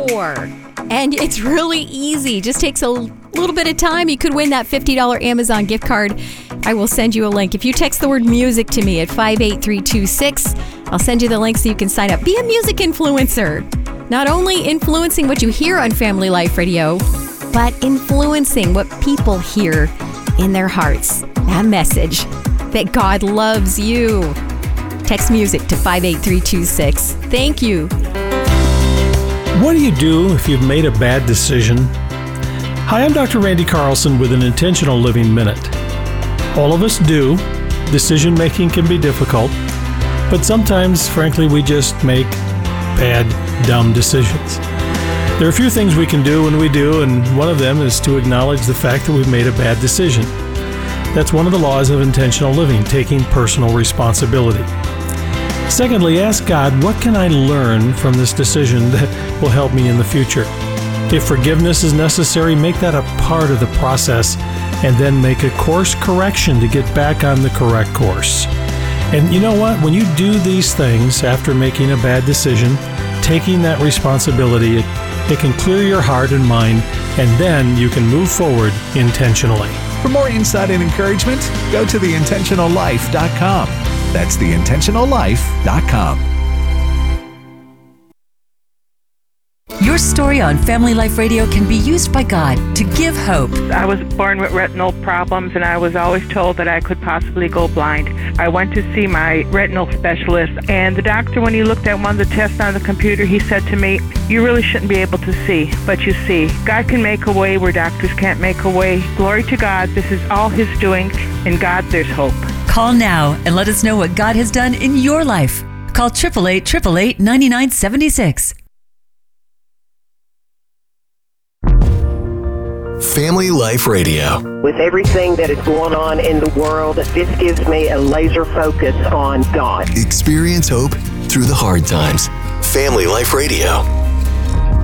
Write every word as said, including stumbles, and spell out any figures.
four. And it's really easy. Just takes a little bit of time. You could win that fifty dollars Amazon gift card. I will send you a link. If you text the word music to me at five eight three two six, I'll send you the link so you can sign up. Be a music influencer. Not only influencing what you hear on Family Life Radio, but influencing what people hear in their hearts. That message that God loves you. Text music to five eight three two six. Thank you. What do you do if you've made a bad decision? Hi, I'm Doctor Randy Carlson with an Intentional Living Minute. All of us do. Decision making can be difficult, but sometimes, frankly, we just make bad, dumb decisions. There are a few things we can do when we do, and one of them is to acknowledge the fact that we've made a bad decision. That's one of the laws of intentional living, taking personal responsibility. Secondly, ask God, what can I learn from this decision that will help me in the future? If forgiveness is necessary, make that a part of the process, and then make a course correction to get back on the correct course. And you know what? When you do these things after making a bad decision, taking that responsibility, it, it can clear your heart and mind, and then you can move forward intentionally. For more insight and encouragement, go to the intentional life dot com. That's the intentional life dot com. Your story on Family Life Radio can be used by God to give hope. I was born with retinal problems, and I was always told that I could possibly go blind. I went to see my retinal specialist, and the doctor, when he looked at one of the tests on the computer, he said to me, "You really shouldn't be able to see, but you see. God can make a way where doctors can't make a way. Glory to God, this is all His doing. In God, there's hope." Call now and let us know what God has done in your life. Call eight eight eight, eight eight eight, nine nine seven six. Family Life Radio. With everything that is going on in the world, this gives me a laser focus on God. Experience hope through the hard times. Family Life Radio.